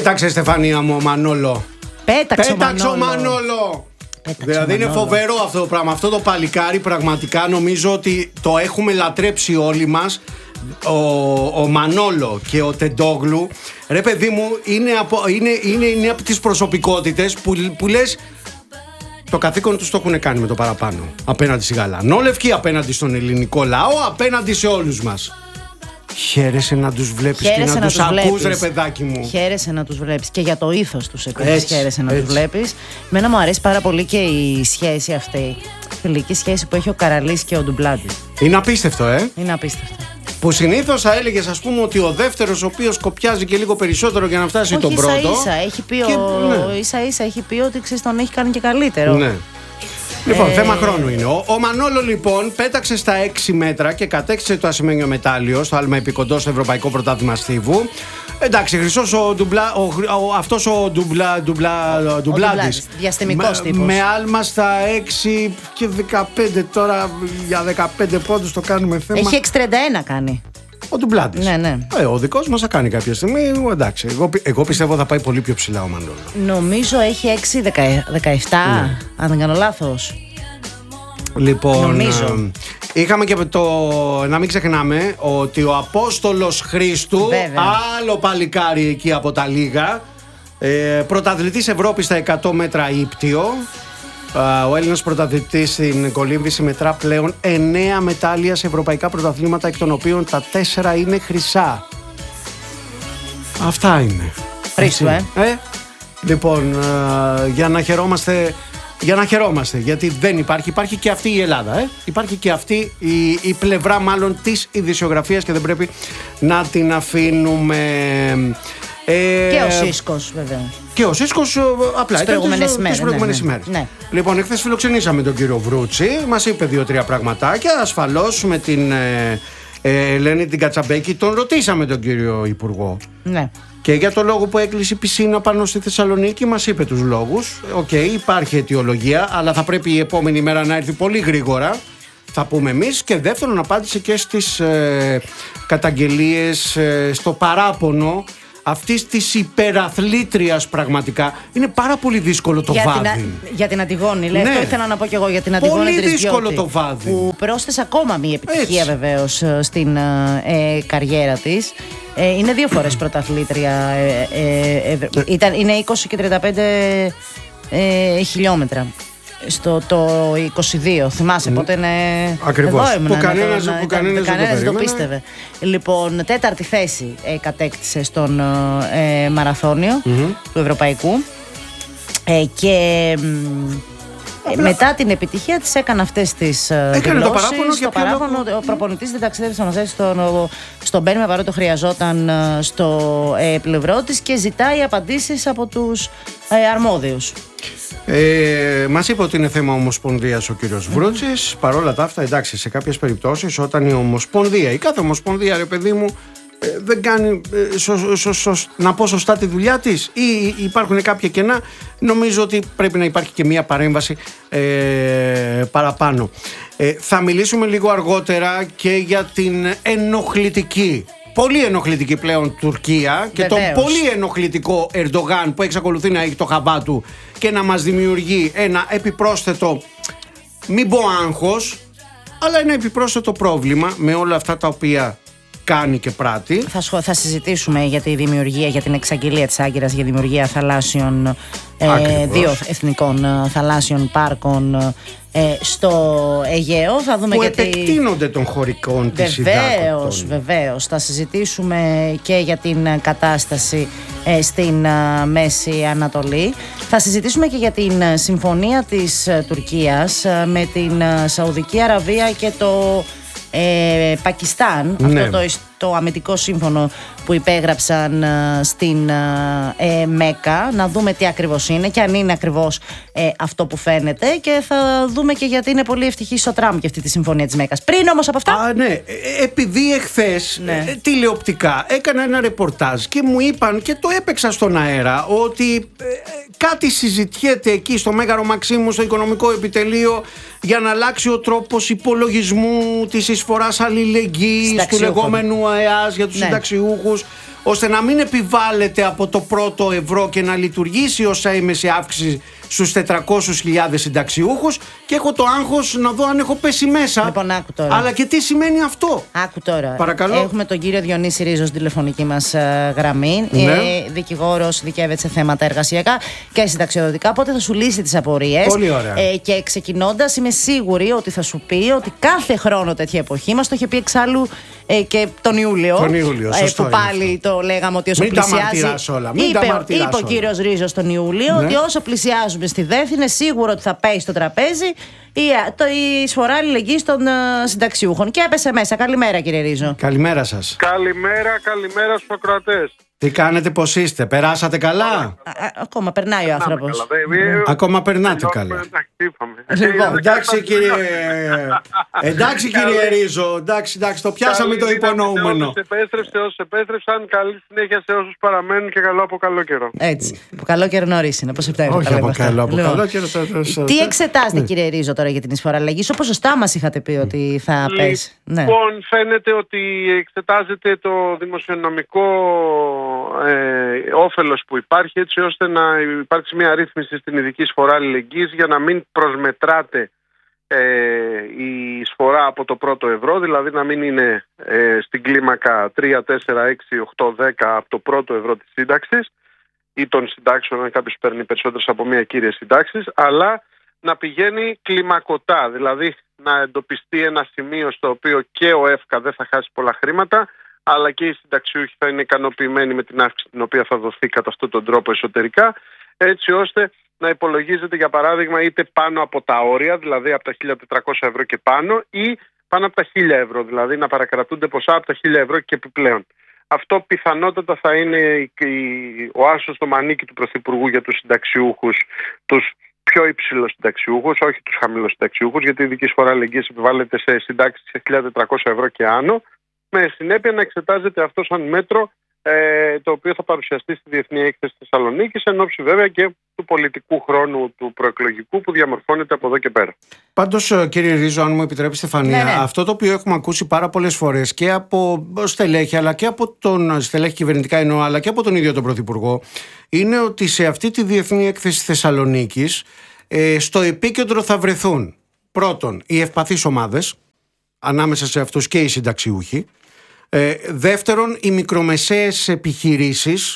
Πέταξε, Στεφανία μου, ο Μανόλο. Πέταξε ο Μανόλο. Δηλαδή είναι φοβερό αυτό το πράγμα. Αυτό το παλικάρι πραγματικά νομίζω ότι το έχουμε λατρέψει όλοι μας. Ο Μανόλο και ο Τεντόγλου, ρε παιδί μου, είναι από τις προσωπικότητες που λες το καθήκον τους το έχουν κάνει με το παραπάνω. Απέναντι στη Γαλανόλευκη, απέναντι στον ελληνικό λαό, απέναντι σε όλους μας. Χαίρεσαι να τους βλέπεις και να τους ακούς, ρε παιδάκι μου. Χαίρεσαι να τους βλέπεις και για το ήθος τους επίσης. Χαίρεσαι να τους βλέπεις. Εμένα μου αρέσει πάρα πολύ και η σχέση αυτή, η φιλική σχέση που έχει ο Καραλής και ο Ντουμπλάντης. Είναι απίστευτο, Είναι απίστευτο. Που συνήθως θα έλεγες, ας πούμε, ότι ο δεύτερος, ο οποίος κοπιάζει και λίγο περισσότερο για να φτάσει τον πρώτο. Ίσα-ίσα έχει πει ότι τον έχει κάνει και καλύτερο. Ναι. Λοιπόν, θέμα χρόνου είναι. Ο Μανόλο λοιπόν πέταξε στα 6 μέτρα και κατέκτησε το ασημένιο μετάλλιο στο άλμα επικοντό στο Ευρωπαϊκό Πρωτάθλημα Στίβου. Εντάξει, χρυσός αυτός ο Ντουμπλάντης. Διαστημικός τύπος. Με άλμα στα 6 και 15 τώρα, για 15 πόντους το κάνουμε θέμα. Έχει 6,31 κάνει. Ο Ντουμπλάντης. Ναι. Ο δικός μας θα κάνει κάποια στιγμή. Εντάξει, εγώ πιστεύω θα πάει πολύ πιο ψηλά ο Μανόλο. Νομίζω έχει 6,17, αν δεν κάνω λάθος. Λοιπόν, είχαμε και να μην ξεχνάμε ότι ο Απόστολος Χρήστου, άλλο παλικάρι εκεί από τα λίγα, πρωταθλητής Ευρώπης στα 100 μέτρα ύπτιο. Ο Έλληνας πρωταθλητής στην κολύμβηση μετρά πλέον 9 μετάλλια σε ευρωπαϊκά πρωταθλήματα, εκ των οποίων τα 4 είναι χρυσά. Αυτά είναι. Χρήστου, Λοιπόν, για να χαιρόμαστε, γιατί δεν υπάρχει και αυτή η Ελλάδα, υπάρχει και αυτή η πλευρά μάλλον της ειδησιογραφίας και δεν πρέπει να την αφήνουμε. Και ο Σίσκος, βέβαια. Και ο Σίσκος απλά ήταν τις προηγούμενες ημέρες. Ναι. Λοιπόν, εχθές φιλοξενήσαμε τον κύριο Βρούτσι. Μας είπε 2-3 πραγματάκια. Ασφαλώς με την Ελένη την Κατσαμπέκη τον ρωτήσαμε τον κύριο Υπουργό. Ναι. Και για το λόγο που έκλεισε η πισίνα πάνω στη Θεσσαλονίκη μας είπε τους λόγους. Υπάρχει αιτιολογία, αλλά θα πρέπει η επόμενη μέρα να έρθει πολύ γρήγορα. Θα πούμε εμείς. Και δεύτερον, απάντησε και στις καταγγελίες, στο παράπονο αυτής της υπεραθλήτριας πραγματικά. Είναι πάρα πολύ δύσκολο το βάδι. Για την Αντιγόνη, λέει. Αυτό ήθελα να πω και εγώ για την Αντιγόνη. Πολύ δύσκολο το βάδι. Που πρόσθεσε ακόμα μία επιτυχία βεβαίως στην καριέρα της. Είναι 2 φορές πρωταθλήτρια. Είναι 20 και 35 χιλιόμετρα. Το 22, θυμάσαι πότε είναι. Ακριβώς. Εδώ ήμουν, που κανένας δεν το πίστευε. Λοιπόν, 4η θέση κατέκτησε στον μαραθώνιο του Ευρωπαϊκού. Και μετά την επιτυχία της έκανε αυτές τις δηλώσεις. Το παράπονο, ο προπονητής δεν ταξίδευσε να θέσει στον Μπέρμα, παρότι το χρειαζόταν στο πλευρό της, και ζητάει απαντήσεις από τους αρμόδιους. Μας είπε ότι είναι θέμα ομοσπονδίας ο κύριος Βρούτσης. Παρόλα τα αυτά, εντάξει, σε κάποιες περιπτώσεις όταν η ομοσπονδία, η κάθε ομοσπονδία, ρε παιδί μου, δεν κάνει να πω σωστά τη δουλειά της, ή υπάρχουν κάποια κενά, νομίζω ότι πρέπει να υπάρχει και μία παρέμβαση παραπάνω. Θα μιλήσουμε λίγο αργότερα και για την ενοχλητική, πολύ ενοχλητική πλέον Τουρκία και τον πολύ ενοχλητικό Ερντογάν που εξακολουθεί να έχει το χαμπά του και να μας δημιουργεί ένα επιπρόσθετο, μην πω άγχος, αλλά ένα επιπρόσθετο πρόβλημα με όλα αυτά τα οποία κάνει και πράττει. Θα συζητήσουμε για τη δημιουργία, για την εξαγγελία της Άγκυρας για δημιουργία θαλάσσιων, 2 εθνικών θαλάσσιων πάρκων στο Αιγαίο. Θα δούμε που επεκτείνονται των χωρικών της υδάτων. Βεβαίως. Θα συζητήσουμε και για την κατάσταση στην Μέση Ανατολή. Θα συζητήσουμε και για την συμφωνία της Τουρκίας με την Σαουδική Αραβία και το Πακιστάν, αυτό το αμυντικό σύμφωνο που υπέγραψαν στην Μέκκα. Να δούμε τι ακριβώς είναι και αν είναι ακριβώς αυτό που φαίνεται, και θα δούμε και γιατί είναι πολύ ευτυχής ο Τραμπ για αυτή τη συμφωνία της Μέκκας. Πριν όμως από αυτά, ναι, επειδή εχθές τηλεοπτικά έκανα ένα ρεπορτάζ και μου είπαν, και το έπαιξα στον αέρα, ότι κάτι συζητιέται εκεί στο Μέγαρο Μαξίμου, στο Οικονομικό Επιτελείο, για να αλλάξει ο τρόπος υπολογισμού της εισφοράς αλληλεγγύης του λεγόμενου ΑΕΑΣ για τους συνταξιούχους, ώστε να μην επιβάλλεται από το πρώτο ευρώ και να λειτουργήσει ως έμεση αύξηση στους 400.000 συνταξιούχους, και έχω το άγχος να δω αν έχω πέσει μέσα. Λοιπόν, άκου τώρα. Αλλά και τι σημαίνει αυτό. Άκου τώρα. Παρακαλώ. Έχουμε τον κύριο Διονύση Ρίζο στην τηλεφωνική μας γραμμή. Ναι. Δικηγόρος, δικαιεύεται σε θέματα εργασιακά και συνταξιοδοτικά. Οπότε θα σου λύσει τις απορίες. Πολύ ωραία. Και ξεκινώντας, είμαι σίγουρη ότι θα σου πει ότι κάθε χρόνο τέτοια εποχή, μας το είχε πει εξάλλου και τον Ιούλιο. Τον Ιούλιο, σωστό που πάλι το λέγαμε ότι όσο μην πλησιάζει. Τα μαρτυράς όλα. Είπε ο κύριος Ρίζος τον Ιούλιο, ναι, ότι όσο πλησιάζουμε στη ΔΕΘ είναι σίγουρο ότι θα πέσει στο τραπέζι η εισφορά αλληλεγγύης των συνταξιούχων. Και έπεσε μέσα. Καλημέρα, κύριε Ρίζο. Καλημέρα σας. Καλημέρα στους ακροατές. Τι κάνετε, πώς είστε, περάσατε καλά? Ακόμα περνάει ο άνθρωπος. Ακόμα περνάτε καλά. Εντάξει κύριε Ρίζο, εντάξει, το πιάσαμε το υπονοούμενο. Όσους επέστρεψαν, καλή συνέχεια σε όσους παραμένουν και καλό από καλό καιρό. Έτσι, από καλό καιρό νωρίς είναι, πώς Σεπτέμβριο. Όχι από καλό καιρό. Τι εξετάζετε κύριε Ρίζο τώρα για την εισφορά αλλαγής, όπως σωστά μας είχατε πει ότι θα πέσει? Λοιπόν, φαίνεται ότι εξετάζεται το δημοσιονομικό όφελος που υπάρχει, έτσι ώστε να υπάρξει μια ρύθμιση στην ειδική εισφορά αλληλεγγύης για να μην προσμετράται η εισφορά από το πρώτο ευρώ, δηλαδή να μην είναι στην κλίμακα 3, 4, 6, 8, 10 από το πρώτο ευρώ της σύνταξης ή των συντάξεων, αν κάποιος παίρνει περισσότερες από μία κύρια συντάξεις, αλλά να πηγαίνει κλιμακωτά, δηλαδή να εντοπιστεί ένα σημείο στο οποίο και ο ΕΦΚΑ δεν θα χάσει πολλά χρήματα, αλλά και οι συνταξιούχοι θα είναι ικανοποιημένοι με την αύξηση την οποία θα δοθεί κατά αυτόν τον τρόπο εσωτερικά, έτσι ώστε να υπολογίζεται για παράδειγμα είτε πάνω από τα όρια, δηλαδή από τα 1.400 ευρώ και πάνω, ή πάνω από τα 1.000 ευρώ, δηλαδή να παρακρατούνται ποσά από τα 1.000 ευρώ και επιπλέον. Αυτό πιθανότατα θα είναι ο άσος στο μανίκι του Πρωθυπουργού για τους συνταξιούχους, τους πιο υψηλούς συνταξιούχους, όχι τους χαμηλούς συνταξιούχους, γιατί η ειδική εισφορά αλληλεγγύης επιβάλλεται σε συντάξεις 1.400 ευρώ και άνω, με συνέπεια να εξετάζεται αυτό σαν μέτρο το οποίο θα παρουσιαστεί στη Διεθνή Έκθεση Θεσσαλονίκης, εν ώψη βέβαια και του πολιτικού χρόνου του προεκλογικού που διαμορφώνεται από εδώ και πέρα. Πάντως, κύριε Ρίζο, αν μου επιτρέπετε, Φανία, αυτό το οποίο έχουμε ακούσει πάρα πολλές φορές και από στελέχη, αλλά και από τον στελέχη κυβερνητικά εννοώ, αλλά και από τον ίδιο τον Πρωθυπουργό, είναι ότι σε αυτή τη Διεθνή Έκθεση Θεσσαλονίκης στο επίκεντρο θα βρεθούν πρώτον οι ευπαθείς ομάδες, ανάμεσα σε αυτούς και οι συνταξιούχοι. Δεύτερον, οι μικρομεσαίες επιχειρήσεις,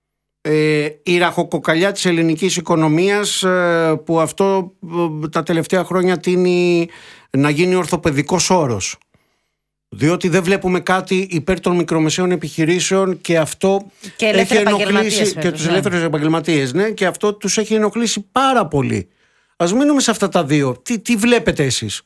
η ραχοκοκαλιά της ελληνικής οικονομίας, που αυτό τα τελευταία χρόνια τείνει να γίνει ορθοπαιδικός όρος. Διότι δεν βλέπουμε κάτι υπέρ των μικρομεσαίων επιχειρήσεων και αυτό και έχει ενοχλήσει και τους ελεύθερους επαγγελματίες. Ναι, και αυτό τους έχει ενοχλήσει πάρα πολύ. Ας μείνουμε σε αυτά τα δύο. Τι βλέπετε εσείς?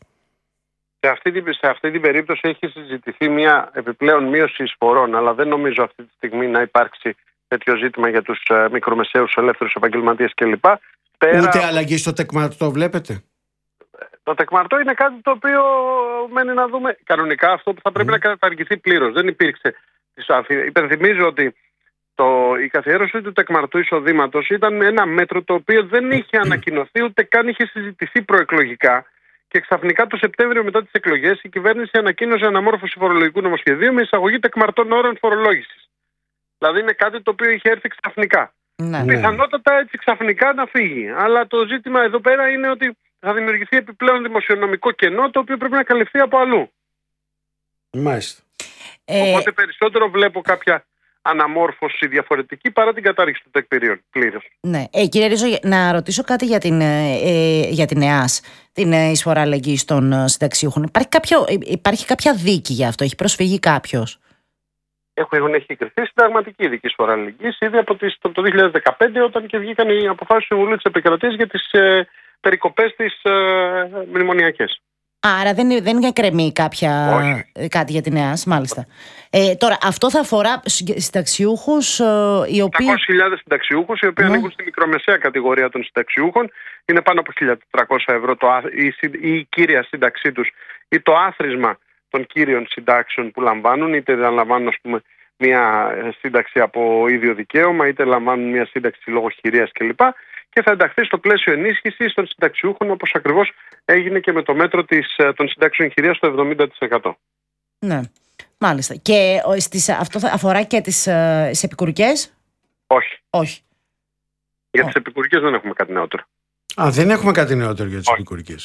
Σε αυτή την περίπτωση έχει συζητηθεί μια επιπλέον μείωση εισφορών, αλλά δεν νομίζω αυτή τη στιγμή να υπάρξει τέτοιο ζήτημα για τους μικρομεσαίους ελεύθερους επαγγελματίες κλπ. Ούτε αλλαγή στο τεκμαρτό βλέπετε? Το τεκμαρτό είναι κάτι το οποίο μένει να δούμε. Κανονικά αυτό που θα πρέπει να καταργηθεί πλήρως. Δεν υπήρξε. Υπενθυμίζω ότι η καθιέρωση του τεκμαρτού εισοδήματος ήταν ένα μέτρο το οποίο δεν είχε ανακοινωθεί ούτε καν είχε συζητηθεί προεκλογικά. Και ξαφνικά το Σεπτέμβριο μετά τις εκλογές η κυβέρνηση ανακοίνωσε αναμόρφωση φορολογικού νομοσχεδίου με εισαγωγή τεκμαρτών όρων φορολόγησης. Δηλαδή είναι κάτι το οποίο είχε έρθει ξαφνικά. Ναι. Πιθανότατα έτσι ξαφνικά να φύγει. Αλλά το ζήτημα εδώ πέρα είναι ότι θα δημιουργηθεί επιπλέον δημοσιονομικό κενό το οποίο πρέπει να καλυφθεί από αλλού. Μάλιστα. Οπότε περισσότερο βλέπω κάποια αναμόρφωση διαφορετική παρά την κατάργηση του τεκμηρίων πλήρως. Ναι. Κύριε Ρίζο, να ρωτήσω κάτι για την ΕΑΣ, την εισφορά αλληλεγγύης των συνταξιούχων. Υπάρχει κάποια δίκη για αυτό? Έχει προσφύγει κάποιος? Έχει κριθεί συνταγματική ειδική εισφορά αλληλεγγύης ήδη από το 2015, όταν και βγήκαν οι αποφάσεις του Συμβουλίου της Επικρατείας για τις περικοπές της μνημονιακές. Άρα δεν εκκρεμεί κάτι για την ΕΑΣ, μάλιστα. Τώρα, αυτό θα αφορά συνταξιούχους οι οποίοι... 800.000 συνταξιούχους, οι οποίοι ανήκουν στη μικρομεσαία κατηγορία των συνταξιούχων, είναι πάνω από 1.400 ευρώ η κύρια σύνταξή τους ή το άθροισμα των κύριων συντάξεων που λαμβάνουν, είτε λαμβάνουν ας πούμε μια σύνταξη από ίδιο δικαίωμα, είτε λαμβάνουν μια σύνταξη λόγω χειρίας κλπ. Και θα ενταχθεί στο πλαίσιο ενίσχυσης των συνταξιούχων, όπως ακριβώς έγινε και με το μέτρο των συντάξεων χειρίας στο 70%. Ναι. Μάλιστα. Και αυτό αφορά και τις επικουρικές? Όχι. Για τις επικουρικές δεν έχουμε κάτι νεότερο. Δεν έχουμε κάτι νεότερο για τις επικουρικές.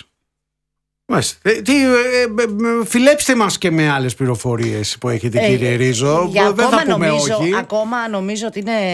Φιλέψτε μας και με άλλες πληροφορίες που έχετε, κύριε Ρίζο. Δεν θα πούμε όχι. Ακόμα νομίζω ότι είναι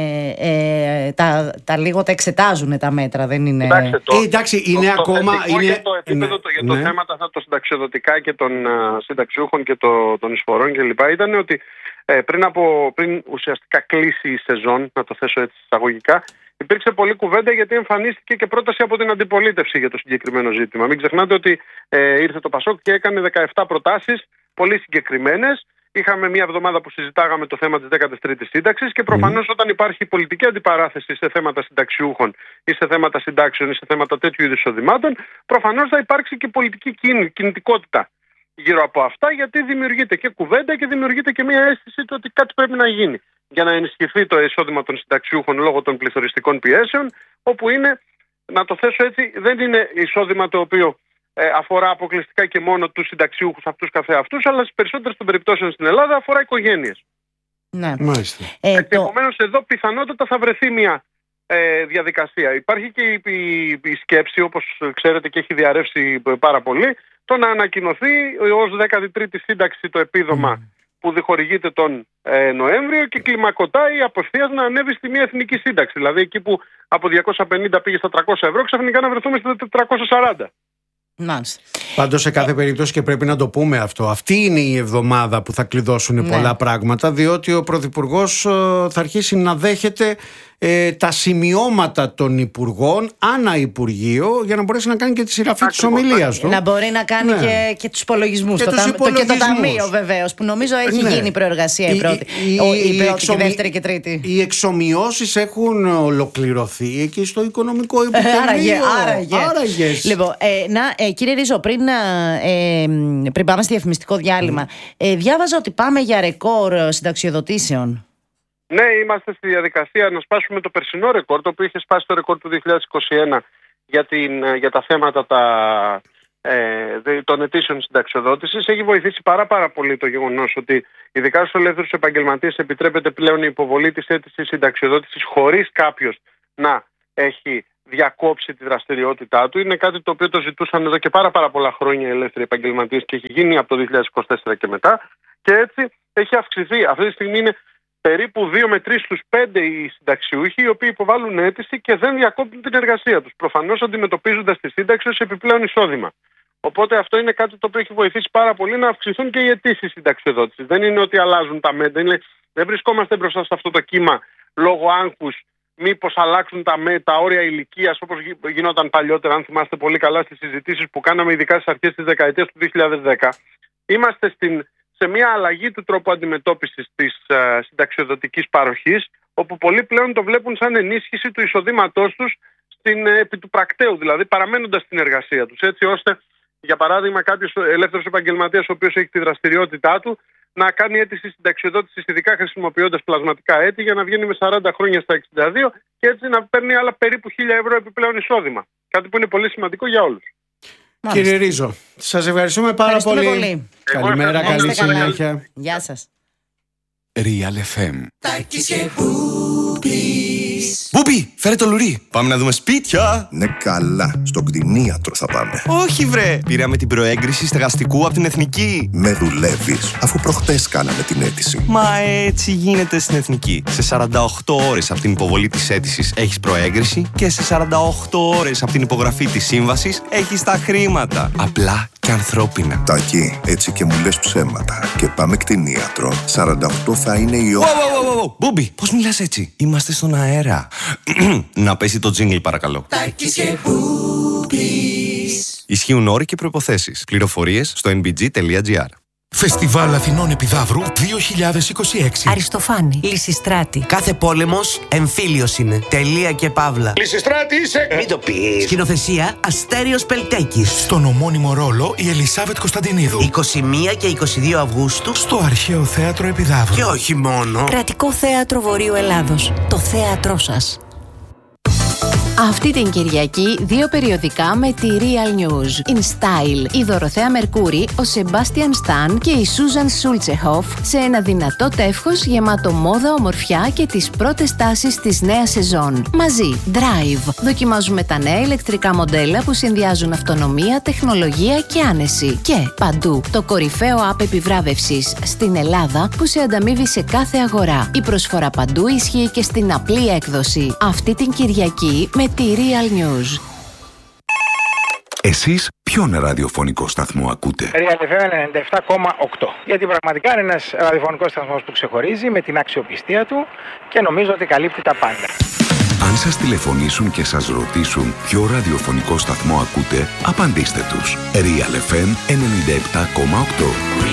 τα λίγο τα εξετάζουν τα μέτρα, δεν είναι. Εντάξει, είναι ακόμα. Για το θέμα των συνταξιοδοτικά και των συνταξιούχων και των εισφορών κλπ. Ήταν ότι πριν ουσιαστικά κλείσει η σεζόν, να το θέσω έτσι εισαγωγικά, υπήρξε πολλή κουβέντα γιατί εμφανίστηκε και πρόταση από την αντιπολίτευση για το συγκεκριμένο ζήτημα. Μην ξεχνάτε ότι ήρθε το Πασόκ και έκανε 17 προτάσεις, πολύ συγκεκριμένες. Είχαμε μια εβδομάδα που συζητάγαμε το θέμα της 13ης σύνταξης και προφανώς όταν υπάρχει πολιτική αντιπαράθεση σε θέματα συνταξιούχων ή σε θέματα συντάξεων ή σε θέματα τέτοιου είδους εισοδημάτων, προφανώς θα υπάρξει και πολιτική κινητικότητα γύρω από αυτά, γιατί δημιουργείται και κουβέντα και δημιουργείται και μια αίσθηση του ότι κάτι πρέπει να γίνει για να ενισχυθεί το εισόδημα των συνταξιούχων λόγω των πληθωριστικών πιέσεων, όπου είναι, να το θέσω έτσι, δεν είναι εισόδημα το οποίο αφορά αποκλειστικά και μόνο τους συνταξιούχους αυτούς καθεαυτούς, αλλά στις περισσότερες των περιπτώσεων στην Ελλάδα αφορά οικογένειες. Ναι. Επομένως εδώ πιθανότατα θα βρεθεί μια διαδικασία. Υπάρχει και η σκέψη, όπως ξέρετε και έχει διαρρεύσει πάρα πολύ, το να ανακοινωθεί ως 13η σύνταξη το επίδομα που διχορηγείται τον Νοέμβριο και κλιμακωτάει απευθείας να ανέβει στη μια εθνική σύνταξη. Δηλαδή εκεί που από 250 πήγε στα 300 ευρώ, ξαφνικά να βρεθούμε στα 440. Πάντως σε κάθε περίπτωση, και πρέπει να το πούμε αυτό, αυτή είναι η εβδομάδα που θα κλειδώσουν πολλά πράγματα, διότι ο Πρωθυπουργός θα αρχίσει να δέχεται τα σημειώματα των υπουργών ανά Υπουργείο για να μπορέσει να κάνει και τη σειραφή της ομιλίας του. Να μπορεί να κάνει και τους υπολογισμούς. Και το ταμείο βεβαίως, που νομίζω έχει γίνει η προεργασία η πρώτη και δεύτερη και τρίτη. Οι εξομοιώσεις έχουν ολοκληρωθεί εκεί στο Οικονομικό Επιτελείο. Άραγες. Λοιπόν, κύριε Ρίζο, πριν πάμε στη διαφημιστικό διάλειμμα, διάβαζα ότι πάμε για ρεκόρ συνταξιοδοτήσεων. Ναι, είμαστε στη διαδικασία να σπάσουμε το περσινό ρεκόρ, το οποίο είχε σπάσει το ρεκόρ του 2021 για τα θέματα των αιτήσεων συνταξιοδότησης. Έχει βοηθήσει πάρα πολύ το γεγονός ότι ειδικά στους ελεύθερους επαγγελματίες επιτρέπεται πλέον η υποβολή της αίτησης συνταξιοδότησης χωρίς κάποιος να έχει διακόψει τη δραστηριότητά του. Είναι κάτι το οποίο το ζητούσαν εδώ και πάρα πολλά χρόνια οι ελεύθεροι επαγγελματίες και έχει γίνει από το 2024 και μετά. Και έτσι έχει αυξηθεί. Αυτή τη στιγμή είναι περίπου 2 με 3 στους 5 οι συνταξιούχοι οι οποίοι υποβάλλουν αίτηση και δεν διακόπτουν την εργασία τους. Προφανώς αντιμετωπίζοντας τη σύνταξη ως επιπλέον εισόδημα. Οπότε αυτό είναι κάτι το οποίο έχει βοηθήσει πάρα πολύ να αυξηθούν και οι αιτήσεις συνταξιοδότησης. Δεν είναι ότι αλλάζουν τα μέτρα. Δεν βρισκόμαστε μπροστά σε αυτό το κύμα λόγω άγχους. Μήπως αλλάξουν τα όρια ηλικίας όπως γινόταν παλιότερα, αν θυμάστε πολύ καλά στις συζητήσεις που κάναμε ειδικά στις αρχές της δεκαετίας του 2010. Είμαστε σε μια αλλαγή του τρόπου αντιμετώπισης της συνταξιοδοτικής παροχής, όπου πολλοί πλέον το βλέπουν σαν ενίσχυση του εισοδήματός τους επί του πρακτέου, δηλαδή παραμένοντας στην εργασία τους. Έτσι ώστε, για παράδειγμα, κάποιος ελεύθερος επαγγελματίας, ο οποίος έχει τη δραστηριότητά του, να κάνει αίτηση συνταξιοδότησης, ειδικά χρησιμοποιώντας πλασματικά έτη, για να βγαίνει με 40 χρόνια στα 62 και έτσι να παίρνει άλλα περίπου 1.000 ευρώ επιπλέον εισόδημα. Κάτι που είναι πολύ σημαντικό για όλους. Κύριε Ρίζο, σας ευχαριστούμε πάρα πολύ. Καλημέρα, καλή συνέχεια. Γεια σας. Real FM. Μπούμπι, φέρε το λουρί. Πάμε να δούμε σπίτια. Ναι, καλά. Στον κτηνίατρο θα πάμε. Όχι, βρε. Πήραμε την προέγκριση στεγαστικού από την Εθνική. Με δουλεύεις, αφού προχτές κάναμε την αίτηση. Μα έτσι γίνεται στην Εθνική. Σε 48 ώρες από την υποβολή της αίτησης έχεις προέγκριση και σε 48 ώρες από την υπογραφή της σύμβασης έχεις τα χρήματα. Απλά και ανθρώπινα. Τάκη, έτσι και μου λες ψέματα. Και πάμε κτηνίατρο. 48 θα είναι η ώρα. Μπούμπι, πώς μιλάς έτσι? Είμαστε στον αέρα. Να πέσει το τζίνγκλ, παρακαλώ. Ισχύουν όροι και προϋποθέσεις. Πληροφορίες στο nbg.gr. Φεστιβάλ Αθηνών Επιδαύρου 2026. Αριστοφάνη, Λυσιστράτη. Κάθε πόλεμος εμφύλιος είναι. Τελεία και παύλα. Λυσιστράτη είσαι! Μην το πεις. Σκηνοθεσία Αστέριος Πελτέκης. Στον ομώνυμο ρόλο η Ελισάβετ Κωνσταντινίδου. 21 και 22 Αυγούστου. Στο Αρχαίο Θέατρο Επιδαύρου. Και όχι μόνο. Κρατικό Θέατρο Βορείου Ελλάδος. Το θέατρό σας. Αυτή την Κυριακή 2 περιοδικά με τη Real News. In Style, η Δωροθέα Μερκούρη, ο Σεμπάστιαν Σταν και η Σούζαν Σούλτσεχοφ σε ένα δυνατό τεύχος γεμάτο μόδα, ομορφιά και τις πρώτες τάσεις της νέας σεζόν. Μαζί, Drive. Δοκιμάζουμε τα νέα ηλεκτρικά μοντέλα που συνδυάζουν αυτονομία, τεχνολογία και άνεση. Και παντού, το κορυφαίο app επιβράβευσης στην Ελλάδα που σε ανταμείβει σε κάθε αγορά. Η προσφορά παντού ισχύει και στην απλή έκδοση. Αυτή την Κυριακή με τη Real News. Εσείς ποιον ραδιοφωνικό σταθμό ακούτε? Real FM 97,8. Γιατί πραγματικά είναι ένας ραδιοφωνικός σταθμός που ξεχωρίζει με την αξιοπιστία του και νομίζω ότι καλύπτει τα πάντα. Αν σας τηλεφωνήσουν και σας ρωτήσουν ποιο ραδιοφωνικό σταθμό ακούτε, απαντήστε τους. Real FM 97,8.